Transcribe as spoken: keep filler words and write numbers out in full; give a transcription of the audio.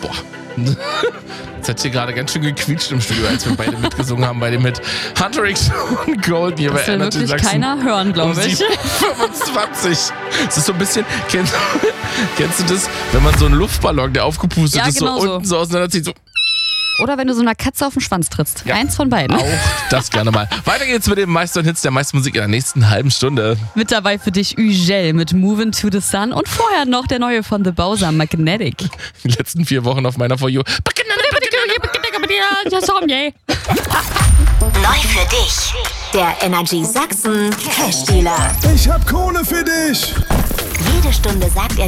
boah. Das hat hier gerade ganz schön gequietscht im Studio, als wir beide mitgesungen haben bei dem Hit Hunter X und Gold hier Das bei will Energy wirklich Sachsen. keiner hören, glaube ich. Um fünfundzwanzig. Es ist so ein bisschen, kennst, kennst du das, wenn man so einen Luftballon, der aufgepustet Ja, ist, genau so so. unten so auseinanderzieht, so Oder wenn du so einer Katze auf den Schwanz trittst. Ja. Eins von beiden. auch das gerne mal. Weiter geht's mit den meisten Hits der meisten Musik in der nächsten halben Stunde. Mit dabei für dich Ugel mit Movin' to the Sun und vorher noch der neue von The Bowser, Magnetic. Die letzten vier Wochen auf meiner For You. Neu für dich. Der Energy Sachsen Cash Dealer. Ich hab Kohle für dich. Jede Stunde sagt er